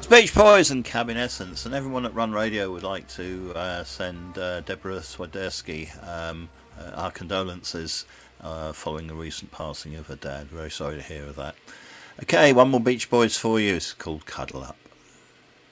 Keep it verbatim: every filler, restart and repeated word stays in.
Beach Boys and Cabin Essence, and everyone at Run Radio would like to uh, send uh, Deborah Swiderski um, uh, our condolences uh, following the recent passing of her dad. Very sorry to hear of that. Okay, one more Beach Boys for you. It's called Cuddle Up.